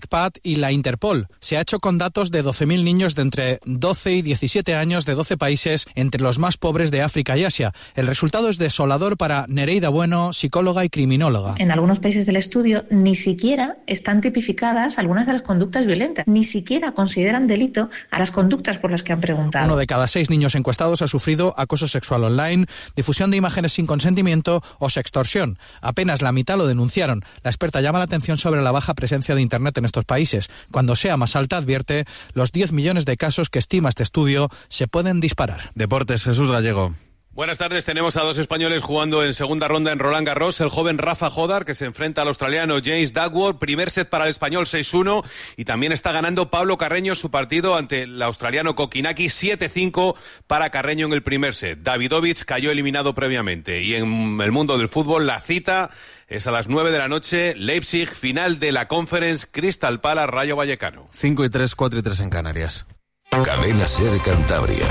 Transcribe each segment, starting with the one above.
TrackPad y la Interpol. Se ha hecho con datos de 12.000 niños de entre 12 y 17 años de 12 países, entre los más pobres de África y Asia. El resultado es desolador para Nereida Bueno, psicóloga y criminóloga. En algunos países del estudio ni siquiera están tipificadas algunas de las conductas violentas. Ni siquiera consideran delito a las conductas por las que han preguntado. 1 de cada 6 niños encuestados ha sufrido acoso sexual online, difusión de imágenes sin consentimiento o sextorsión. Apenas la mitad lo denunciaron. La experta llama la atención sobre la baja presencia de Internet en estos países. Cuando sea más alta, advierte, los 10 millones de casos que estima este estudio se pueden disparar. Deportes, Jesús Gallego. Buenas tardes, tenemos a 2 españoles jugando en segunda ronda en Roland Garros. El joven Rafa Jodar, que se enfrenta al australiano James Duckworth. Primer set para el español, 6-1. Y también está ganando Pablo Carreño su partido ante el australiano Kokinakis, 7-5 para Carreño en el primer set. Davidovich cayó eliminado previamente. Y en el mundo del fútbol, la cita es a las 9 de la noche. Leipzig, final de la Conference, Crystal Palace, Rayo Vallecano. 5-3, 4-3 en Canarias. Cadena SER Cantabria.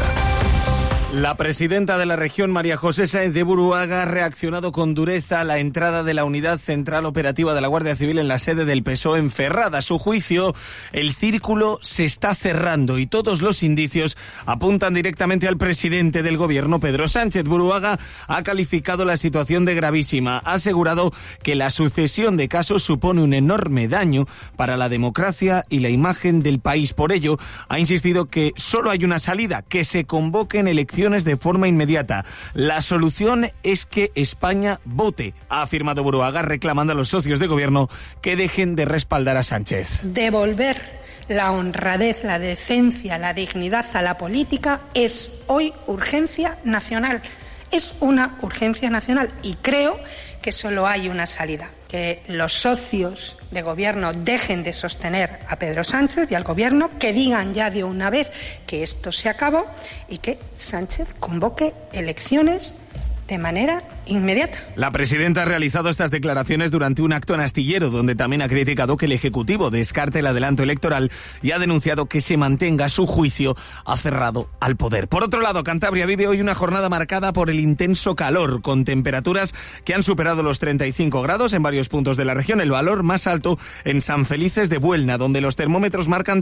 La presidenta de la región, María José Sáenz de Buruaga, ha reaccionado con dureza a la entrada de la Unidad Central Operativa de la Guardia Civil en la sede del PSOE en Ferrada. A su juicio, el círculo se está cerrando y todos los indicios apuntan directamente al presidente del gobierno, Pedro Sánchez. Buruaga ha calificado la situación de gravísima. Ha asegurado que la sucesión de casos supone un enorme daño para la democracia y la imagen del país. Por ello, ha insistido que solo hay una salida, que se convoquen elecciones de forma inmediata. La solución es que España vote, ha afirmado Buruaga, reclamando a los socios de gobierno que dejen de respaldar a Sánchez. Devolver la honradez, la decencia, la dignidad a la política es hoy urgencia nacional. Es una urgencia nacional y creo que solo hay una salida. Que los socios de gobierno dejen de sostener a Pedro Sánchez y al gobierno, que digan ya de una vez que esto se acabó y que Sánchez convoque elecciones de manera inmediata. La presidenta ha realizado estas declaraciones durante un acto en Astillero, donde también ha criticado que el Ejecutivo descarte el adelanto electoral y ha denunciado que se mantenga su juicio aferrado al poder. Por otro lado, Cantabria vive hoy una jornada marcada por el intenso calor, con temperaturas que han superado los 35 grados en varios puntos de la región. El valor más alto en San Felices de Buelna, donde los termómetros marcan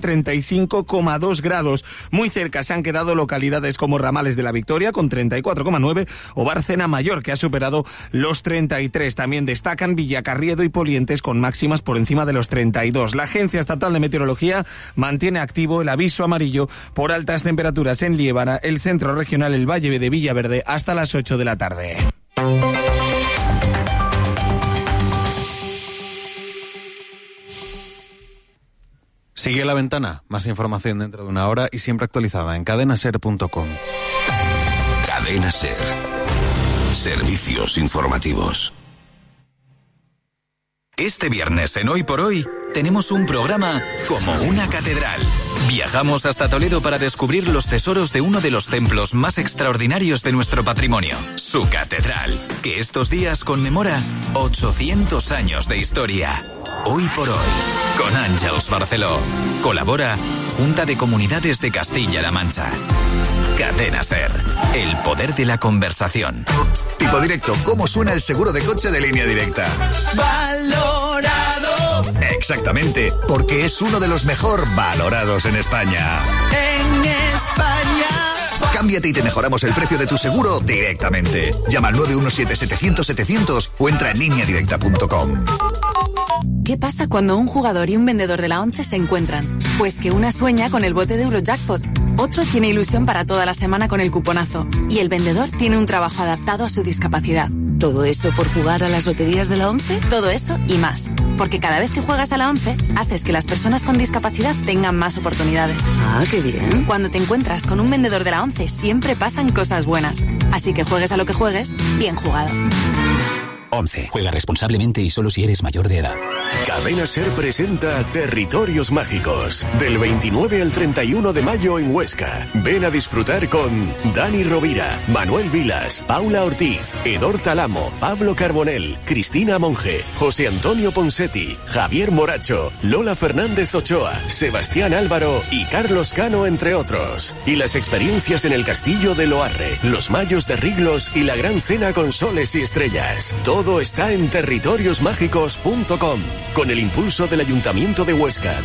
35,2 grados. Muy cerca se han quedado localidades como Ramales de la Victoria, con 34,9, o Bárcena Mayor, que ha superado los 33. También destacan Villacarriedo y Polientes, con máximas por encima de los 32. La Agencia Estatal de Meteorología mantiene activo el aviso amarillo por altas temperaturas en Liébana, el Centro Regional, el Valle de Villaverde, hasta las 8 de la tarde. Sigue La Ventana, más información dentro de una hora y siempre actualizada en cadenaser.com. Cadena SER. Servicios informativos. Este viernes en Hoy por Hoy tenemos un programa como una catedral. Viajamos hasta Toledo para descubrir los tesoros de uno de los templos más extraordinarios de nuestro patrimonio, su catedral, que estos días conmemora 800 años de historia. Hoy por Hoy, con Àngels Barceló. Colabora Junta de Comunidades de Castilla-La Mancha. Cadena SER, el poder de la conversación. Tipo Directo, ¿cómo suena el seguro de coche de Línea Directa? ¡Valorado! Exactamente, porque es uno de los mejor valorados en España. En España. Cámbiate y te mejoramos el precio de tu seguro directamente. Llama al 917-700-700 o entra en lineadirecta.com. ¿Qué pasa cuando un jugador y un vendedor de la ONCE se encuentran? Pues que una sueña con el bote de Eurojackpot, otro tiene ilusión para toda la semana con el cuponazo y el vendedor tiene un trabajo adaptado a su discapacidad. ¿Todo eso por jugar a las loterías de la ONCE? Todo eso y más. Porque cada vez que juegas a la ONCE, haces que las personas con discapacidad tengan más oportunidades. Ah, qué bien. Cuando te encuentras con un vendedor de la ONCE, siempre pasan cosas buenas. Así que juegues a lo que juegues, bien jugado. 11. Juega responsablemente y solo si eres mayor de edad. Cadena SER presenta Territorios Mágicos. Del 29 al 31 de mayo en Huesca. Ven a disfrutar con Dani Rovira, Manuel Vilas, Paula Ortiz, Edor Talamo, Pablo Carbonell, Cristina Monge, José Antonio Ponsetti, Javier Moracho, Lola Fernández Ochoa, Sebastián Álvaro y Carlos Cano, entre otros. Y las experiencias en el Castillo de Loarre, los Mayos de Riglos y la Gran Cena con Soles y Estrellas. Todo está en territoriosmágicos.com, con el impulso del Ayuntamiento de Huesca.